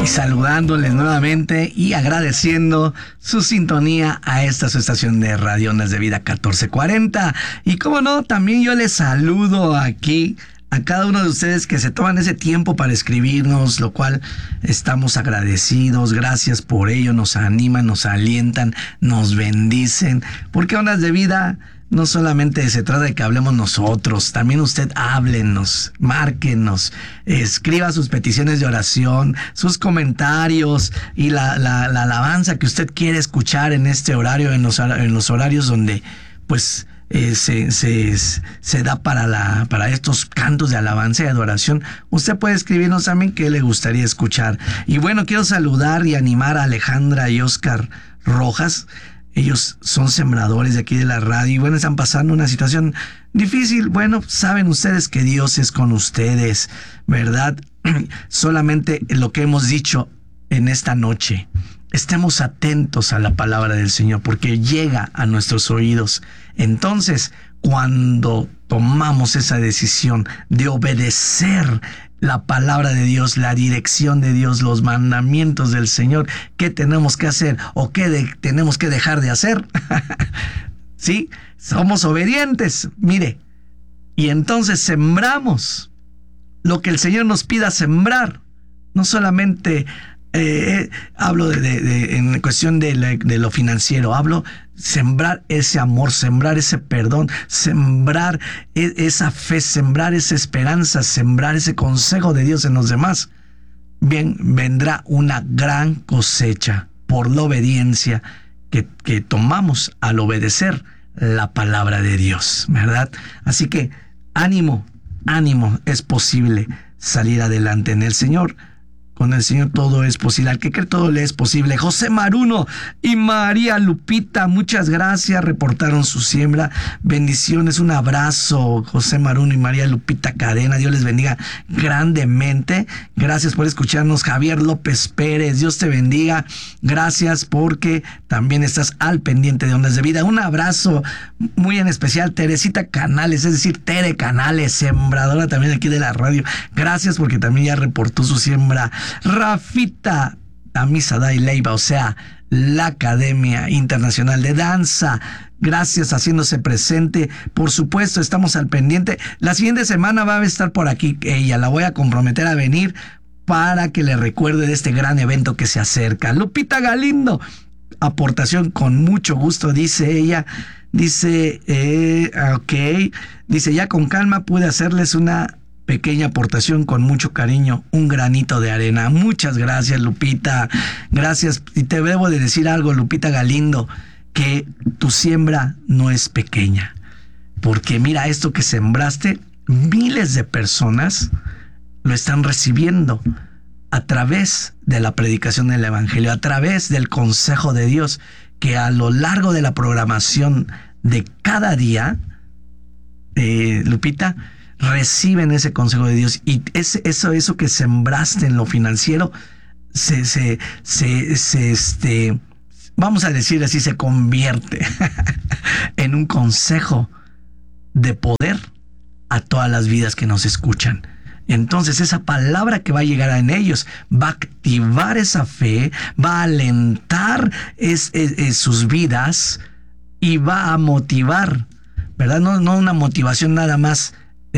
Y saludándoles nuevamente y agradeciendo su sintonía a esta su estación de Radio Ondas de Vida 1440. Y como no, también yo les saludo aquí a cada uno de ustedes que se toman ese tiempo para escribirnos, lo cual estamos agradecidos. Gracias por ello, nos animan, nos alientan, nos bendicen, porque Ondas de Vida no solamente se trata de que hablemos nosotros, también usted háblenos, márquenos, escriba sus peticiones de oración, sus comentarios y la alabanza que usted quiere escuchar en este horario, en los horarios donde pues se da para estos cantos de alabanza y adoración. Usted puede escribirnos también qué le gustaría escuchar. Y bueno, quiero saludar y animar a Alejandra y Oscar Rojas. Ellos son sembradores de aquí de la radio y bueno, están pasando una situación difícil. Bueno, saben ustedes que Dios es con ustedes, ¿verdad? Solamente lo que hemos dicho en esta noche, estemos atentos a la palabra del Señor porque llega a nuestros oídos. Entonces, cuando tomamos esa decisión de obedecer la palabra de Dios, la dirección de Dios, los mandamientos del Señor, ¿qué tenemos que hacer o qué tenemos que dejar de hacer? ¿Sí? Somos obedientes, mire. Y entonces sembramos lo que el Señor nos pida sembrar. No solamente hablo en cuestión de lo financiero, hablo sembrar ese amor, sembrar ese perdón, sembrar esa fe, sembrar esa esperanza, sembrar ese consejo de Dios en los demás. Bien, vendrá una gran cosecha por la obediencia que tomamos al obedecer la palabra de Dios, ¿verdad? Así que ánimo, es posible salir adelante en el Señor. Con el Señor todo es posible. Al que cree todo le es posible. José Maruno y María Lupita, muchas gracias. Reportaron su siembra. Bendiciones, un abrazo. José Maruno y María Lupita Cadena. Dios les bendiga grandemente. Gracias por escucharnos. Javier López Pérez, Dios te bendiga. Gracias porque también estás al pendiente de Ondas de Vida. Un abrazo muy en especial. Teresita Canales, es decir, Tere Canales, sembradora también aquí de la radio. Gracias porque también ya reportó su siembra. Rafita Amisadai Leiva, o sea, la Academia Internacional de Danza. Gracias, haciéndose presente. Por supuesto, estamos al pendiente. La siguiente semana va a estar por aquí ella. La voy a comprometer a venir para que le recuerde de este gran evento que se acerca. Lupita Galindo, aportación con mucho gusto, dice ella. Dice, ok. Dice, ya con calma pude hacerles una pequeña aportación con mucho cariño, un granito de arena. Muchas gracias, Lupita. Gracias. Y te debo de decir algo, Lupita Galindo, que tu siembra no es pequeña. Porque mira, esto que sembraste, miles de personas lo están recibiendo a través de la predicación del Evangelio, a través del consejo de Dios, que a lo largo de la programación de cada día, Lupita, reciben ese consejo de Dios y eso que sembraste en lo financiero vamos a decir así, se convierte en un consejo de poder a todas las vidas que nos escuchan. Entonces esa palabra que va a llegar en ellos va a activar esa fe, va a alentar sus vidas y va a motivar, ¿verdad? No una motivación nada más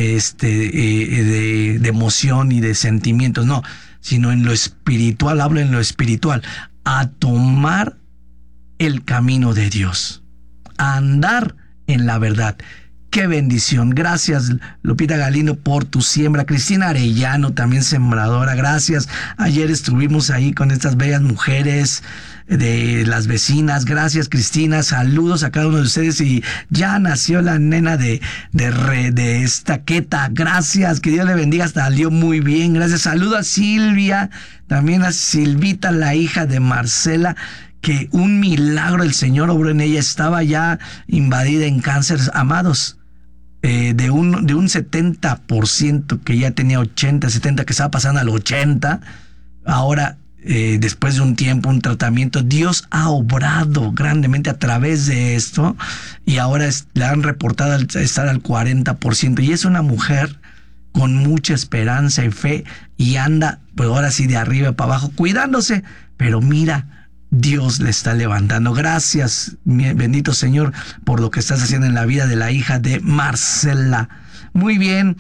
de emoción y de sentimientos, no, sino en lo espiritual, hablo en lo espiritual, a tomar el camino de Dios, a andar en la verdad. ¡Qué bendición! Gracias, Lupita Galindo, por tu siembra. Cristina Arellano, también sembradora, gracias. Ayer estuvimos ahí con estas bellas mujeres de las vecinas. Gracias, Cristina. Saludos a cada uno de ustedes. Y ya nació la nena de Estaqueta. Gracias, que Dios le bendiga. Salió muy bien. Gracias. Saludo a Silvia, también a Silvita, la hija de Marcela, que un milagro el Señor obró en ella. Estaba ya invadida en cáncer, amados. De un 70% que ya tenía 80, 70, que estaba pasando al 80, ahora después de un tiempo, un tratamiento, Dios ha obrado grandemente a través de esto y ahora le han reportado estar al 40%, y es una mujer con mucha esperanza y fe y anda pues ahora sí de arriba para abajo, cuidándose, pero mira, Dios le está levantando. Gracias, bendito Señor, por lo que estás haciendo en la vida de la hija de Marcela. Muy bien,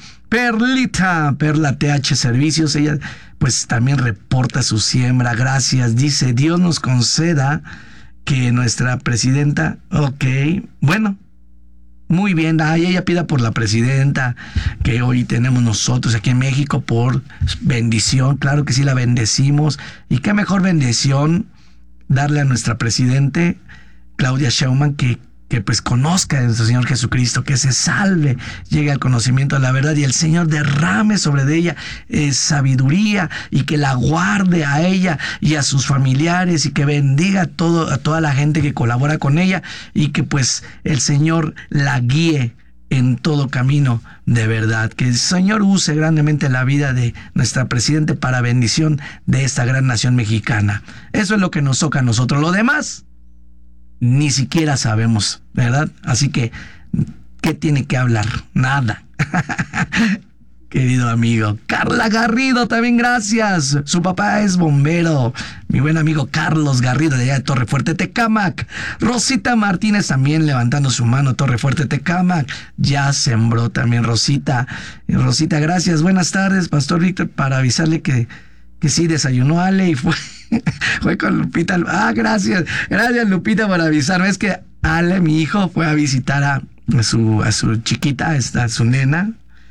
Perla TH Servicios, ella pues también reporta su siembra. Gracias, dice, Dios nos conceda que nuestra presidenta, bueno, muy bien, ella pida por la presidenta que hoy tenemos nosotros aquí en México por bendición. Claro que sí, la bendecimos. Y qué mejor bendición darle a nuestra presidente Claudia Sheinbaum que pues conozca a nuestro Señor Jesucristo, que se salve, llegue al conocimiento de la verdad y el Señor derrame sobre ella sabiduría y que la guarde a ella y a sus familiares y que bendiga a toda la gente que colabora con ella y que pues el Señor la guíe en todo camino de verdad. Que el Señor use grandemente la vida de nuestra presidenta para bendición de esta gran nación mexicana. Eso es lo que nos toca a nosotros. Lo demás ni siquiera sabemos, ¿verdad? Así que, ¿qué tiene que hablar? Nada. Querido amigo. Carla Garrido, también gracias. Su papá es bombero. Mi buen amigo Carlos Garrido, de allá de Torre Fuerte, Tecámac. Rosita Martínez también levantando su mano, Torre Fuerte, Tecámac. Ya sembró también Rosita. Rosita, gracias. Buenas tardes, Pastor Víctor, para avisarle que sí desayunó Ale y fue con Lupita. Gracias Lupita por avisarme. Es que Ale, mi hijo, fue a visitar a su chiquita, a su nena,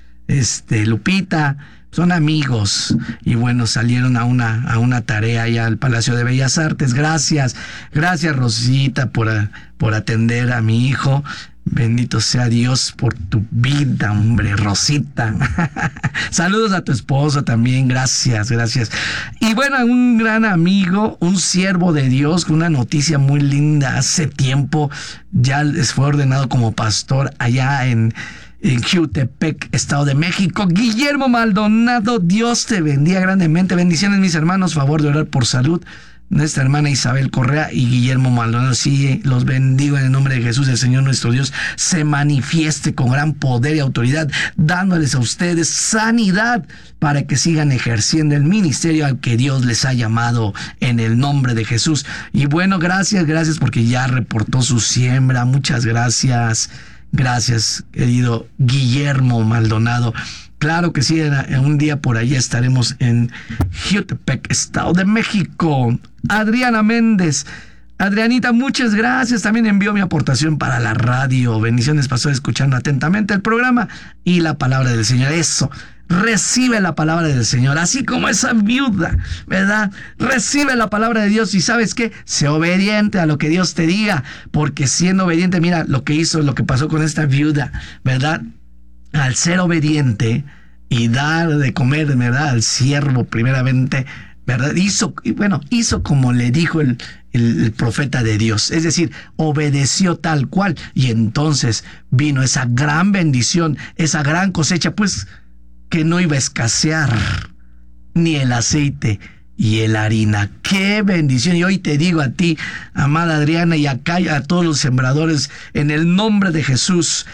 Lupita. Son amigos y bueno, salieron a una tarea allá al Palacio de Bellas Artes. Gracias Rosita por atender a mi hijo. Bendito sea Dios por tu vida, hombre, Rosita. Saludos a tu esposo también, gracias. Y bueno, un gran amigo, un siervo de Dios, con una noticia muy linda. Hace tiempo ya fue ordenado como pastor allá en Jutepec, Estado de México. Guillermo Maldonado, Dios te bendiga grandemente. Bendiciones, mis hermanos, favor de orar por salud. Nuestra hermana Isabel Correa y Guillermo Maldonado, sí, los bendigo en el nombre de Jesús. El Señor nuestro Dios se manifieste con gran poder y autoridad, dándoles a ustedes sanidad para que sigan ejerciendo el ministerio al que Dios les ha llamado en el nombre de Jesús. Y bueno, gracias porque ya reportó su siembra. Muchas gracias. Gracias, querido Guillermo Maldonado. Claro que sí, un día por allá estaremos en Jutepec, Estado de México. Adriana Méndez. Adrianita, muchas gracias. También envió mi aportación para la radio. Bendiciones, pasó escuchando atentamente el programa y la palabra del Señor. Eso, recibe la palabra del Señor, así como esa viuda, ¿verdad? Recibe la palabra de Dios y ¿sabes qué? Sé obediente a lo que Dios te diga, porque siendo obediente, mira lo que pasó con esta viuda, ¿verdad? Al ser obediente y dar de comer, ¿verdad?, al siervo primeramente, ¿verdad? Hizo como le dijo el profeta de Dios, es decir, obedeció tal cual y entonces vino esa gran bendición, esa gran cosecha, pues que no iba a escasear ni el aceite y la harina. ¡Qué bendición! Y hoy te digo a ti, amada Adriana, y acá a todos los sembradores, en el nombre de Jesús,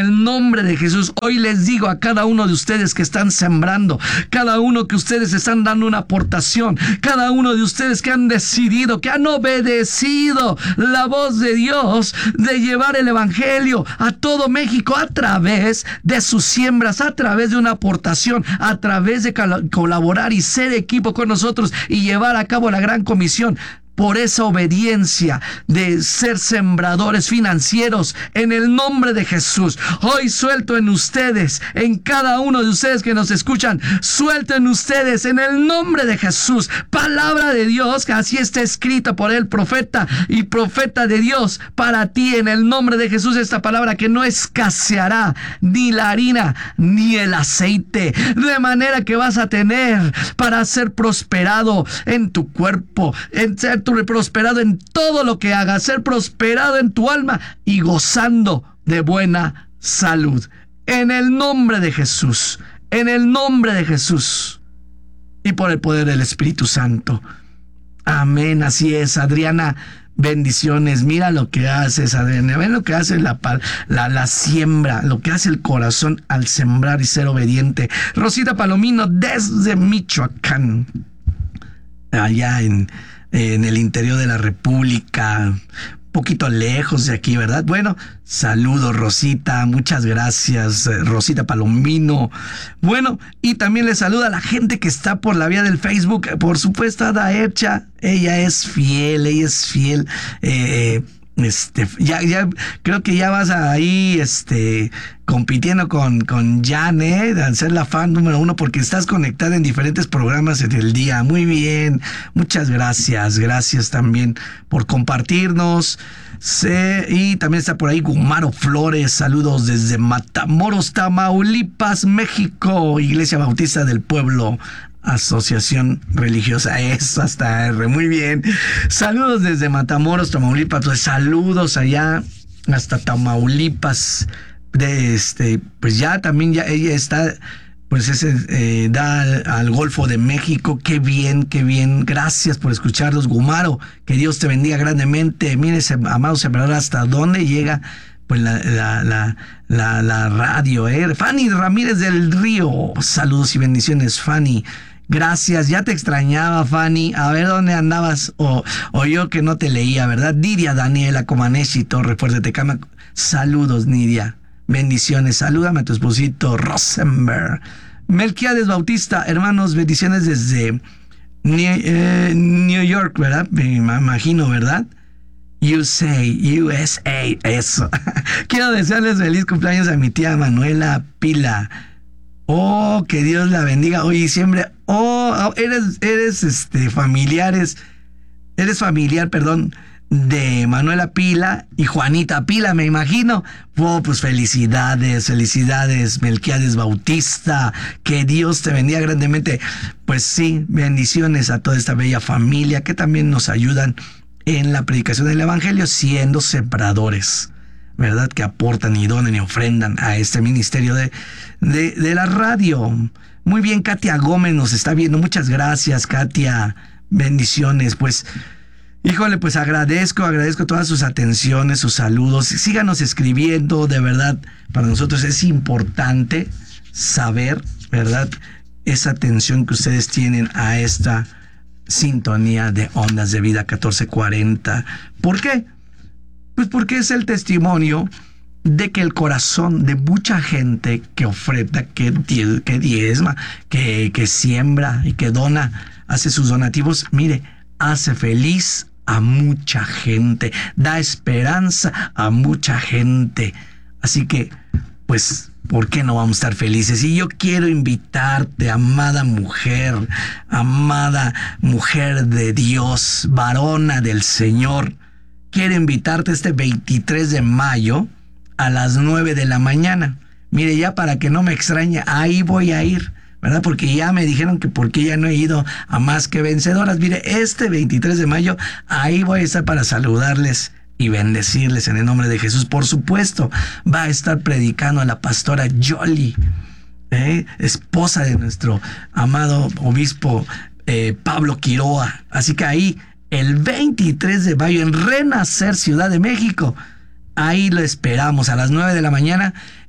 hoy les digo a cada uno de ustedes que están sembrando, cada uno que ustedes están dando una aportación, cada uno de ustedes que han decidido, que han obedecido la voz de Dios de llevar el evangelio a todo México a través de sus siembras, a través de una aportación, a través de colaborar y ser equipo con nosotros y llevar a cabo la gran comisión. Por esa obediencia de ser sembradores financieros en el nombre de Jesús, hoy suelto en ustedes, en cada uno de ustedes que nos escuchan, suelto en ustedes en el nombre de Jesús, palabra de Dios, que así está escrita por el profeta y profeta de Dios para ti en el nombre de Jesús, esta palabra que no escaseará ni la harina ni el aceite, de manera que vas a tener para ser prosperado en tu cuerpo, en ser prosperado en todo lo que hagas, ser prosperado en tu alma y gozando de buena salud. En el nombre de Jesús, en el nombre de Jesús y por el poder del Espíritu Santo. Amén, así es, Adriana. Bendiciones, mira lo que haces, Adriana, ven lo que hace la siembra, lo que hace el corazón al sembrar y ser obediente. Rosita Palomino desde Michoacán, allá en el interior de la República, poquito lejos de aquí, ¿verdad? Bueno, saludos, Rosita, muchas gracias, Rosita Palomino. Bueno, y también le saluda a la gente que está por la vía del Facebook, por supuesto a Daecha, ella es fiel, ya creo que ya vas ahí compitiendo con Jan, de ser la fan número 1 porque estás conectada en diferentes programas en el día. Muy bien, muchas gracias también por compartirnos. Y también está por ahí Gumaro Flores, saludos desde Matamoros, Tamaulipas, México, Iglesia Bautista del Pueblo, Asociación Religiosa, eso hasta R, muy bien. Saludos desde Matamoros, Tamaulipas, pues saludos allá hasta Tamaulipas. Pues ya también ella está, pues da al Golfo de México. Qué bien, gracias por escucharlos, Gumaro, que Dios te bendiga grandemente. Mire, amado sembrador, hasta dónde llega pues la radio, Fanny Ramírez del Río, saludos y bendiciones, Fanny. Gracias, ya te extrañaba, Fanny. A ver dónde andabas, o yo que no te leía, ¿verdad? Nidia Daniela Comaneshi Torre Fuerte Tecama. Saludos, Nidia. Bendiciones. Salúdame a tu esposito Rosenberg. Melquiades Bautista, hermanos, bendiciones desde New York, ¿verdad? Me imagino, ¿verdad? USA, eso. Quiero desearles feliz cumpleaños a mi tía Manuela Pila. Oh, que Dios la bendiga. Oye, siempre, eres familiar, perdón, de Manuela Pila y Juanita Pila, me imagino. Oh, pues felicidades, Melquiades Bautista, que Dios te bendiga grandemente. Pues sí, bendiciones a toda esta bella familia que también nos ayudan en la predicación del Evangelio, siendo sembradores, ¿verdad? Que aportan y donan y ofrendan a este ministerio de la radio. Muy bien, Katia Gómez nos está viendo. Muchas gracias, Katia. Bendiciones. Pues, híjole, pues agradezco todas sus atenciones, sus saludos. Síganos escribiendo, de verdad. Para nosotros es importante saber, ¿verdad? Esa atención que ustedes tienen a esta sintonía de Ondas de Vida 1440. ¿Por qué? Pues porque es el testimonio de que el corazón de mucha gente que ofrenda, que diezma, que siembra y que dona, hace sus donativos, mire, hace feliz a mucha gente, da esperanza a mucha gente. Así que, pues, ¿por qué no vamos a estar felices? Y yo quiero invitarte, amada mujer de Dios, varona del Señor, quiero invitarte este 23 de mayo a las 9 de la mañana. Mire, ya para que no me extrañe, ahí voy a ir, ¿verdad? Porque ya me dijeron que por qué ya no he ido a Más que Vencedoras. Mire, este 23 de mayo, ahí voy a estar para saludarles y bendecirles en el nombre de Jesús. Por supuesto, va a estar predicando a la pastora Yoli, esposa de nuestro amado obispo Pablo Quiroa. Así que ahí, el 23 de mayo, en Renacer, Ciudad de México, ahí lo esperamos a las 9 de la mañana.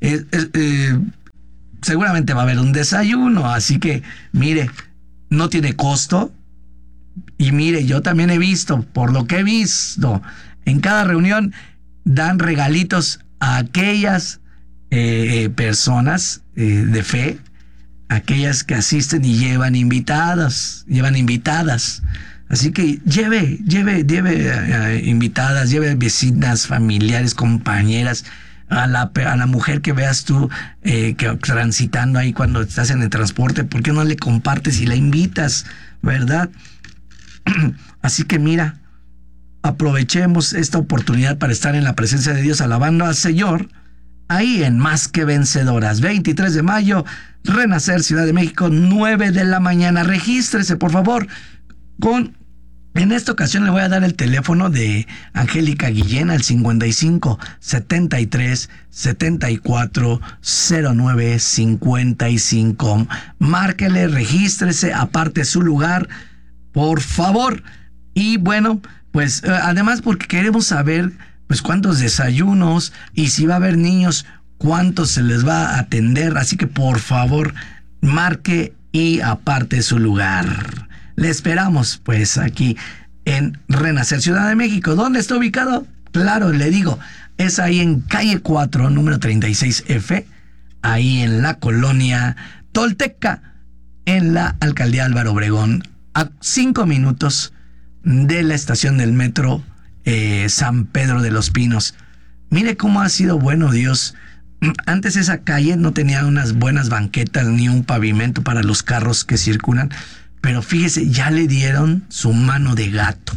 Seguramente va a haber un desayuno, así que, mire, no tiene costo. Y mire, yo también he visto, por lo que he visto, en cada reunión dan regalitos a aquellas personas de fe, aquellas que asisten y llevan invitadas. Así que lleve invitadas, lleve vecinas, familiares, compañeras, a la mujer que veas tú que transitando ahí cuando estás en el transporte. ¿Por qué no le compartes y la invitas, verdad? Así que mira, aprovechemos esta oportunidad para estar en la presencia de Dios alabando al Señor, ahí en Más que Vencedoras. 23 de mayo, Renacer, Ciudad de México, 9 de la mañana. Regístrese, por favor, en esta ocasión le voy a dar el teléfono de Angélica Guillén al 55 73 74 09 55. Márquele, regístrese, aparte su lugar, por favor. Y bueno, pues además porque queremos saber pues cuántos desayunos y si va a haber niños, cuántos se les va a atender. Así que por favor, marque y aparte su lugar. Le esperamos pues aquí en Renacer, Ciudad de México. ¿Dónde está ubicado? Claro, le digo, es ahí en calle 4, número 36F, ahí en la colonia Tolteca, en la alcaldía Álvaro Obregón, a 5 minutos de la estación del metro San Pedro de los Pinos. Mire cómo ha sido bueno Dios. Antes esa calle no tenía unas buenas banquetas ni un pavimento para los carros que circulan, pero fíjese, ya le dieron su mano de gato.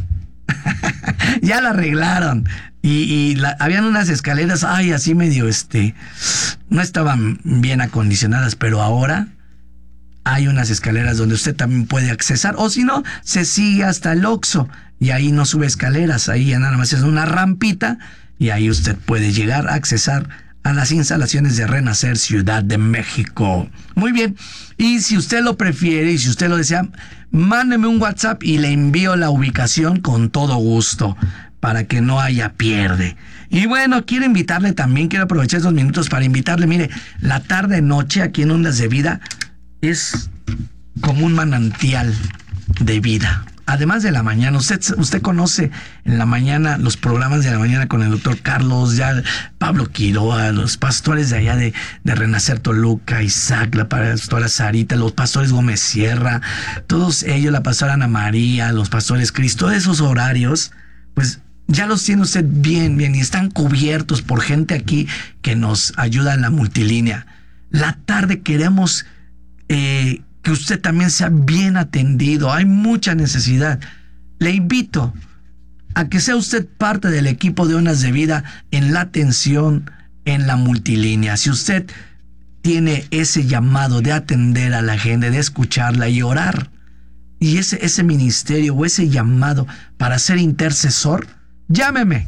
Ya la arreglaron. Habían unas escaleras, así medio, no estaban bien acondicionadas, pero ahora hay unas escaleras donde usted también puede accesar, o si no, se sigue hasta el Oxxo, y ahí no sube escaleras, ahí ya nada más es una rampita, y ahí usted puede llegar a accesar a las instalaciones de Renacer, Ciudad de México. Muy bien, y si usted lo prefiere, y si usted lo desea, mándeme un WhatsApp y le envío la ubicación con todo gusto, para que no haya pierde. Y bueno, quiero aprovechar estos minutos para invitarle, mire, la tarde-noche aquí en Ondas de Vida es como un manantial de vida. Además de la mañana, usted conoce en la mañana los programas de la mañana con el doctor Carlos, ya Pablo Quiroa, los pastores de allá de Renacer Toluca, Isaac, la pastora Sarita, los pastores Gómez Sierra, todos ellos, la pastora Ana María, los pastores Cristo, todos esos horarios, pues ya los tiene usted bien, y están cubiertos por gente aquí que nos ayuda en la multilínea. La tarde queremos que usted también sea bien atendido. Hay mucha necesidad. Le invito a que sea usted parte del equipo de Ondas de Vida en la atención en la multilínea. Si usted tiene ese llamado de atender a la gente, de escucharla y orar, y ese ministerio o ese llamado para ser intercesor, llámeme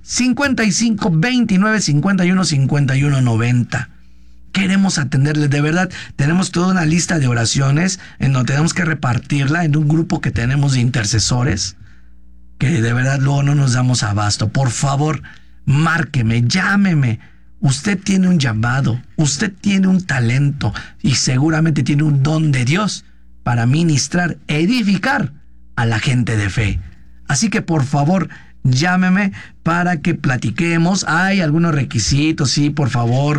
55 29 51 51 90. Queremos atenderles, de verdad. Tenemos toda una lista de oraciones en donde tenemos que repartirla en un grupo que tenemos de intercesores, que de verdad luego no nos damos abasto. Por favor, márqueme, llámeme. Usted tiene un llamado, usted tiene un talento y seguramente tiene un don de Dios para ministrar, edificar a la gente de fe. Así que por favor, llámeme para que platiquemos. Hay algunos requisitos, sí, por favor.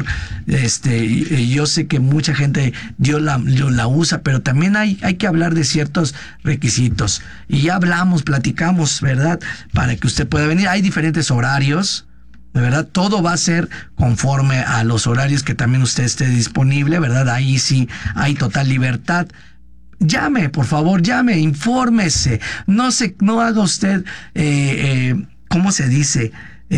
Yo sé que mucha gente Dios la usa, pero también hay que hablar de ciertos requisitos. Y ya platicamos, ¿verdad? Para que usted pueda venir. Hay diferentes horarios, de verdad. Todo va a ser conforme a los horarios que también usted esté disponible, ¿verdad? Ahí sí hay total libertad. Llame, por favor, infórmese. No haga usted, ¿cómo se dice?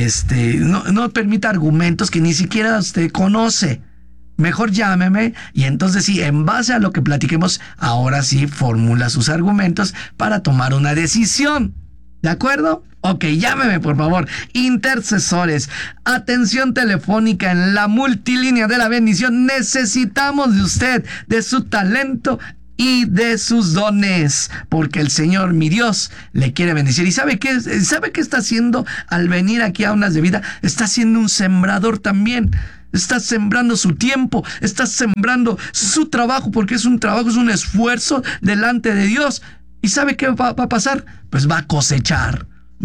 No permita argumentos que ni siquiera usted conoce. Mejor llámeme y entonces sí, en base a lo que platiquemos, ahora sí formula sus argumentos para tomar una decisión. ¿De acuerdo? Ok, llámeme por favor. Intercesores, atención telefónica en la multilínea de la bendición. Necesitamos de usted, de su talento y de sus dones, porque el Señor, mi Dios, le quiere bendecir. ¿Y sabe qué está haciendo al venir aquí a Ondas de Vida? Está siendo un sembrador también. Está sembrando su tiempo, está sembrando su trabajo, porque es un trabajo, es un esfuerzo delante de Dios. ¿Y sabe qué va a pasar? Pues va a cosechar.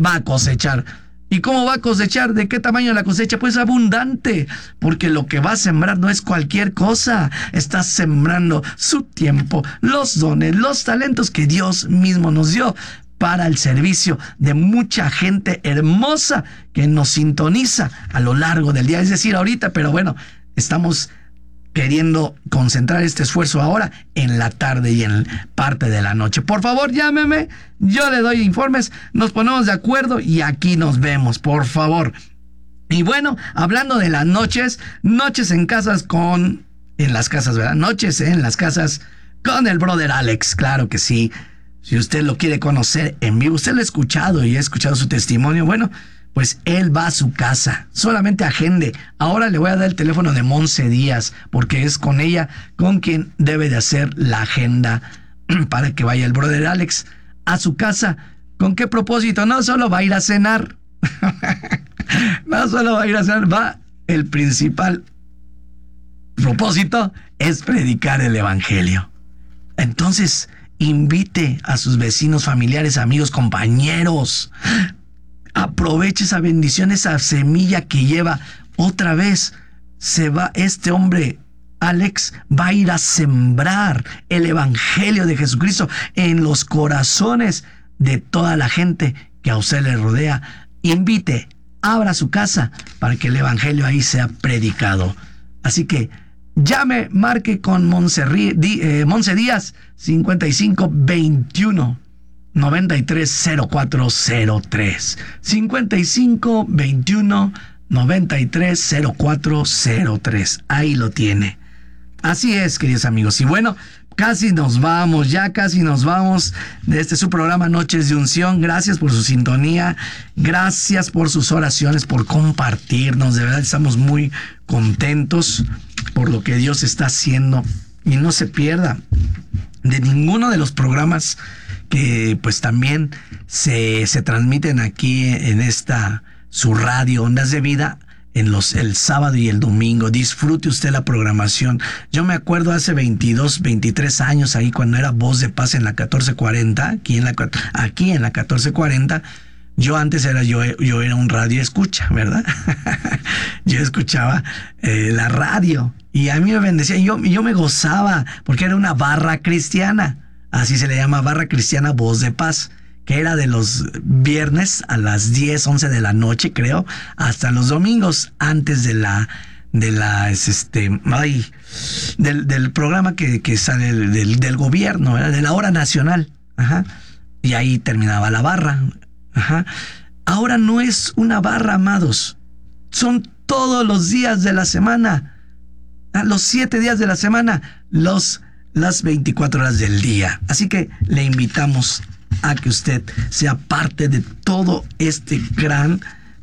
¿Y cómo va a cosechar? ¿De qué tamaño la cosecha? Pues abundante, porque lo que va a sembrar no es cualquier cosa. Está sembrando su tiempo, los dones, los talentos que Dios mismo nos dio para el servicio de mucha gente hermosa que nos sintoniza a lo largo del día. Es decir, ahorita, pero bueno, estamos queriendo concentrar este esfuerzo ahora en la tarde y en parte de la noche. Por favor, llámeme, yo le doy informes, nos ponemos de acuerdo y aquí nos vemos, por favor. Y bueno, hablando de las noches en casas en las casas, ¿verdad? Noches en las casas con el brother Alex, claro que sí. Si usted lo quiere conocer en vivo, usted lo ha escuchado y ha escuchado su testimonio, bueno, pues él va a su casa, solamente agende. Ahora le voy a dar el teléfono de Monse Díaz, porque es con ella con quien debe de hacer la agenda para que vaya el brother Alex a su casa ¿Con qué propósito? No solo va a ir a cenar. No solo va a ir a cenar, el principal propósito es predicar el evangelio. Entonces, invite a sus vecinos, familiares, amigos, compañeros. Aproveche esa bendición, esa semilla que lleva. Otra vez se va este hombre, Alex, va a ir a sembrar el evangelio de Jesucristo en los corazones de toda la gente que a usted le rodea. Invite, abra su casa para que el evangelio ahí sea predicado. Así que llame, marque con Monse Díaz, 5521 930403. 5521 930403. Ahí lo tiene. Así es, queridos amigos. Y bueno, casi nos vamos de este su programa Noches de Unción. Gracias por su sintonía, gracias por sus oraciones, por compartirnos. De verdad estamos muy contentos por lo que Dios está haciendo. Y no se pierda de ninguno de los programas que pues también se transmiten aquí en esta su radio Ondas de Vida el sábado y el domingo. Disfrute usted la programación. Yo me acuerdo hace 22, 23 años ahí cuando era Voz de Paz en la 1440, aquí en la 1440. Yo antes era un radio escucha, ¿verdad? Yo escuchaba la radio y a mí me bendecía. Yo me gozaba porque era una barra cristiana. Así se le llama, barra cristiana Voz de Paz, que era de los viernes a las 10, 11 de la noche, creo, hasta los domingos, antes del programa que sale del gobierno, ¿verdad? De la hora nacional. Ajá. Y ahí terminaba la barra. Ajá. Ahora no es una barra, amados. Son todos los días de la semana. Los 7 días de la semana. Las 24 horas del día. Así que le invitamos a que usted sea parte de todo este gran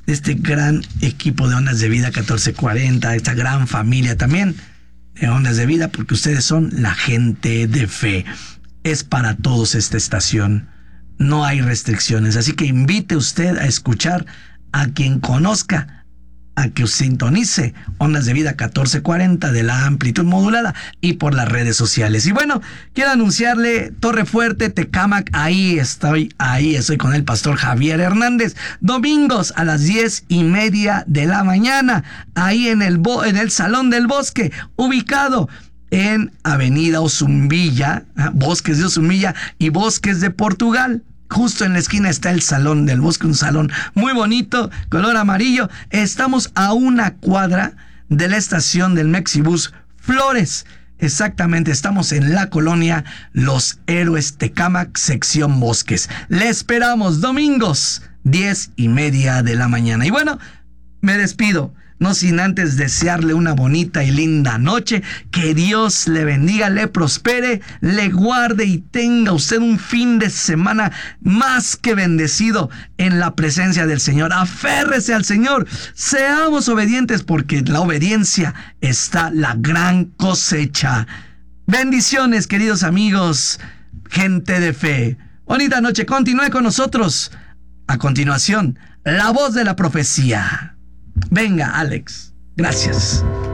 equipo de Ondas de Vida 1440, esta gran familia también de Ondas de Vida, porque ustedes son la gente de fe. Es para todos esta estación. No hay restricciones. Así que invite usted a escuchar a quien conozca, a que sintonice Ondas de Vida 1440 de la amplitud modulada y por las redes sociales. Y bueno, quiero anunciarle Torre Fuerte, Tecámac, ahí estoy con el pastor Javier Hernández, domingos a las 10:30 de la mañana, ahí en el Salón del Bosque, ubicado en Avenida Osumbilla, Bosques de Osumbilla y Bosques de Portugal. Justo en la esquina está el Salón del Bosque, un salón muy bonito, color amarillo. Estamos a una cuadra de la estación del Mexibus Flores. Exactamente, estamos en la colonia Los Héroes Tecámac, sección Bosques. Le esperamos domingos, 10:30 de la mañana. Y bueno, me despido. No sin antes desearle una bonita y linda noche. Que Dios le bendiga, le prospere, le guarde y tenga usted un fin de semana más que bendecido en la presencia del Señor. Aférrese al Señor. Seamos obedientes porque en la obediencia está la gran cosecha. Bendiciones, queridos amigos, gente de fe. Bonita noche. Continúe con nosotros. A continuación, la voz de la profecía. Venga, Alex. Gracias.